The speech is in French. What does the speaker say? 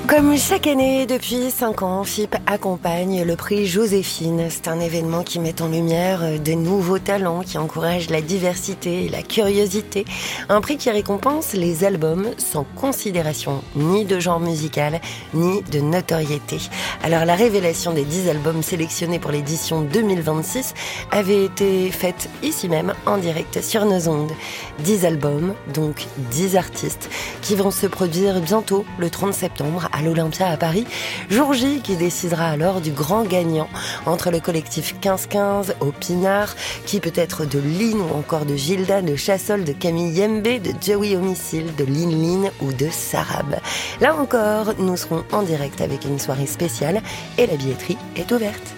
Comme chaque année, depuis 5 ans, FIP accompagne le prix Joséphine. C'est un événement qui met en lumière de nouveaux talents, qui encourage la diversité et la curiosité. Un prix qui récompense les albums sans considération ni de genre musical, ni de notoriété. Alors la révélation des 10 albums sélectionnés pour l'édition 2026 avait été faite ici même, en direct sur nos ondes. 10 albums, donc 10 artistes, qui vont se produire bientôt, le 30 septembre, à l'Olympia à Paris. Jour J qui décidera alors du grand gagnant entre le collectif 15-15 au Pinard, qui peut être de Lynn ou encore de Gilda, de Chassol, de Camille Yembe, de Joey Homicile, de Lin Lin ou de Sarab. Là encore, nous serons en direct avec une soirée spéciale et la billetterie est ouverte.